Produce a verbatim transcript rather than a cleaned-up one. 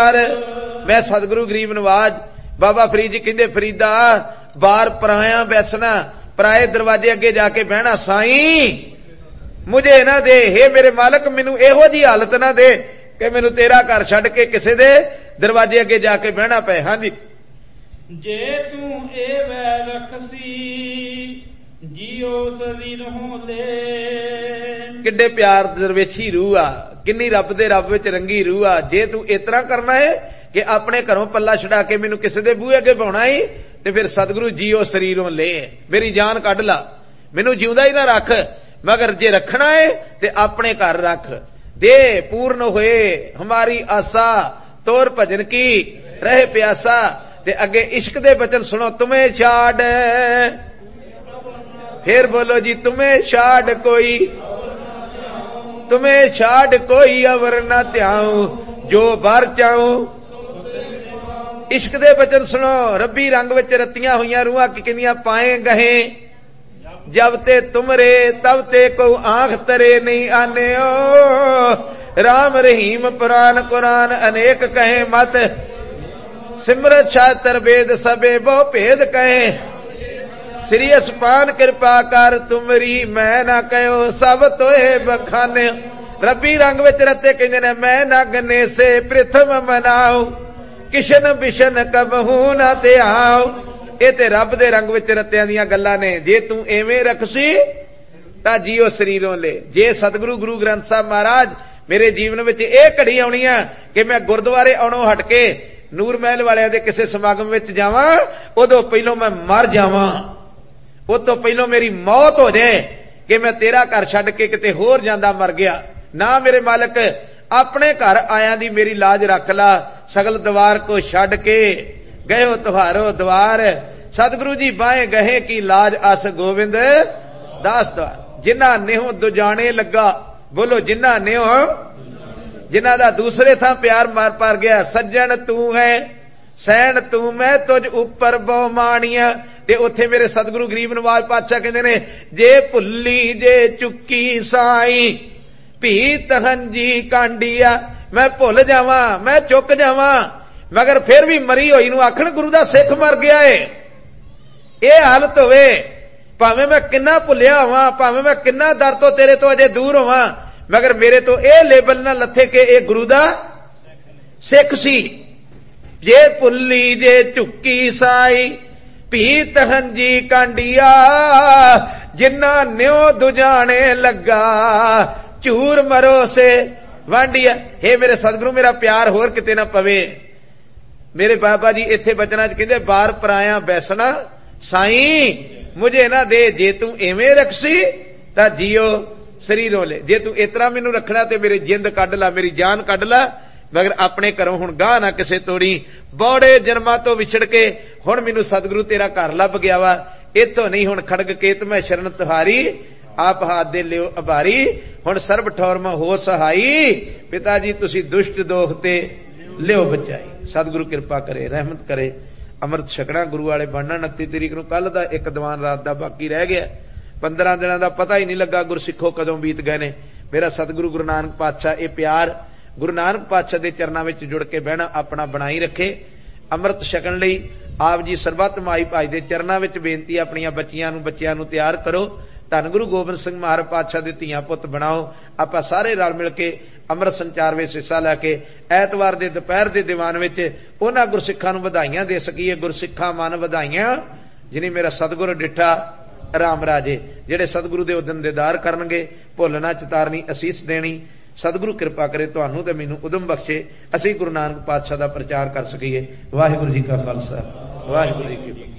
दरबार। मैं सतगुरु गरीब नवाज बाबा फरीद जी कहंदे फरीदा बार पराया बैसना, पराए दरवाजे अगे जाके बहना, साईं मुझे ना दे, हे मेरे मालक मैनू इहो जी हालत ना दे कि मैनू तेरा घर छड्ड के किसी दे दरवाजे अगे जाके बहना पे। हाँ जी, जे तू ए वै रखसी जियो शरीर हो ले। किड्डे प्यार दरवेशी रूह आ, किन्नी रब दे रब विच रंगी रूह आ। जे तू इतना करना है कि अपने घरों पल्ला छड़ा के मैनू किसी दे बूहे अगे पाउणा है ते फिर सतगुरु जियो शरीरों ले, मेरी जान कढ ला, मैनू जिउंदा ही ना रख, मगर जे रखना है ते अपने घर रख। दे पूर्ण होए हमारी आशा, तोर भजन की रहे प्यासा। ते अगे इश्क दे बचन सुनो, तुम्हें छाड़, फिर बोलो जी तुम्हें छाड़ कोई, तुम्हें छाड़ कोई अवर न त्याऊं, जो बार चाहूं। इश्क दे बचन सुनो, रब्बी रंग विच रत्तियां होईयां रूहां की कहंदियां पाए गहे, जब ते तुमरे तब ते को आंख तरे नहीं आने ओ। राम रहीम पुराण कुरान अनेक कहे मत, सिमरत शास्त्र वेद सबे बहु भेद कहे। श्री असपान कृपा कर तुमरी मैं ना कहो, सब तोए बखाने। रब्बी रंग विच रत्ते कहंदे ने मैं नगने से प्रथम मनाऊ, किशन बिशन कबहू ना ते आओ। ਇਹ ਤੇ ਰੱਬ ਦੇ ਰੰਗ ਵਿੱਚ ਰੱਤਿਆਂ ਦੀਆਂ ਗੱਲਾਂ ਨੇ। ਜੇ ਤੂੰ ਐਵੇਂ ਰਖਸੀ ਤਾਂ ਜੀਓ ਸਰੀਰੋਂ ਲੈ। ਜੇ ਸਤਿਗੁਰੂ ਗੁਰੂ ਗ੍ਰੰਥ ਸਾਹਿਬ ਮਹਾਰਾਜ ਮੇਰੇ ਜੀਵਨ ਵਿੱਚ ਇਹ ਘੜੀ ਆਉਣੀ ਆ ਕਿ ਮੈਂ ਗੁਰਦੁਆਰੇ ਆਉਣੋਂ ਹਟ ਕੇ ਨੂਰ ਮਹਿਲ ਵਾਲਿਆਂ ਦੇ ਕਿਸੇ ਸਮਾਗਮ ਵਿੱਚ ਜਾਵਾਂ, ਉਦੋਂ ਪਹਿਲੋਂ ਮੈਂ ਮਰ ਜਾਵਾਂ, ਉਹ ਤੋਂ ਪਹਿਲੋਂ ਮੇਰੀ ਮੌਤ ਹੋ ਜਾਏ ਕਿ ਮੈਂ ਤੇਰਾ ਘਰ ਛੱਡ ਕੇ ਕਿਤੇ ਹੋਰ ਜਾਂਦਾ ਮਰ ਗਿਆ। ਨਾ ਮੇਰੇ ਮਾਲਕ, ਆਪਣੇ ਘਰ ਆਇਆਂ ਦੀ ਮੇਰੀ ਲਾਜ ਰੱਖ ਲਾ। ਸਗਲ ਦਵਾਰ ਕੋ ਛੱਡ ਕੇ गए हो तुहारो द्वार, सतगुरु जी बाएं गहे की लाज अस गोविंद दास द्वार। जिन्ना नेहो दुजाने लगा, बोलो जिन्ना नेहो, जिन्ना दा दूसरे था प्यार मार पार गया। सज्जन तू है सैन तू मैं तुझ उपर बहुमानिया। ते उत्थे मेरे सतगुरु गरीब नवाज पातशाह कहंदे ने, जे भुल्ली जे चुक्की साई भी तहंजी कांडिया। मैं भुल जावां, मैं चुक जावां, मगर फिर भी मरी होई नूं आखण गुरु दा सिख मर गया है। ये हालत होवे, भावें मैं किन्ना भुलिया होवां, भावें मैं किन्ना दर तो तेरे तो अजे दूर होवां, मगर मेरे तो यह लेबल ना लथे कि यह गुरु दा सिख सी। जे भुल्ली जे झुक्की साई भी तहंजी कांडिया, जिन्ना न्यो दुजाने लगा झूर मरो से वांडिया। हे मेरे सतगुरु मेरा प्यार होर किते ना पवे। मेरे बाबा जी इत्थे बचना च कहंदे बार पराया बैसना, साईं मुझे ना दे, जे तू एवें रखसी तां जियो शरीरों ले। जे तू इतना मैनू रखना ते मेरी जिंद कढ ला, मेरी जान कढ ला, मगर अपने घरों हुण गाह ना किसे तोड़ी। बौड़े जन्मां तो विछड़ के हुण मैनू सतगुरु तेरा घर लभ गया वा, इथों नहीं हुण खड़ग केत मैं शरण तुहारी, आप हाथ दे लियो अभारी। हुण सर्ब ठौर में हो सहाई, पिता जी तुसी दुष्ट दोख ते लियो बचाई। सतगुरु कृपा करे, रहमत करे। अमृत छकना गुरु वाले बनना। उनतीस तरीक नूं कल दा एक दीवान रात दा बाकी रह गया, पंद्रह दिनों का पता ही नहीं लगा गुरसिखो कदों बीत गए ने। मेरा सतगुरु गुरु नानक पातशाह ये प्यार गुरु नानक पातशाह के चरणों में जुड़ के बहना अपना बनाई रखे। अमृत छकन लई आप जी सरबत माई भाई के चरणों में बेनती, अपनिया बच्चियां नूं बच्चियां नूं तैयार करो, धन गुरु गोबिंद सिंह महाराज पातशाह दे धीआं पुत बनाओ। आपां सारे रल मिल के अमृत संचार विच हिस्सा लैके ऐतवार दे दोपहर दे दीवान विच उन्हां गुरसिखां नूं वधाइयां दे सकीए। गुरसिखां मन वधाइयां जिन्हें मेरा सतगुरु डिठा राम राजे, जेड़े सतगुरु दे उदन दीदार करनगे, भुलना चितारनी असीस देनी। सतगुरु कृपा करे तुहानूं ते मैनूं उदम बख्शे, असीं गुरु नानक पातशाह दा प्रचार कर सकीए। वाहिगुरू जी का खालसा, वाहिगुरू जी की फतेह।